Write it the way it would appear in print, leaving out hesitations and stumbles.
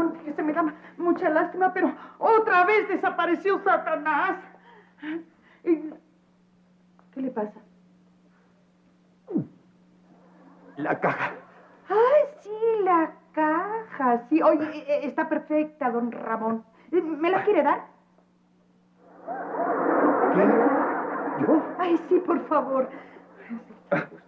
fíjese, me da mucha lástima, pero otra vez desapareció Satanás. ¿Qué le pasa? La caja. Ay, sí, la caja. Sí, oye, está perfecta, don Ramón. ¿Me la quiere dar? ¿Quién? ¿Yo? Ay, sí, por favor.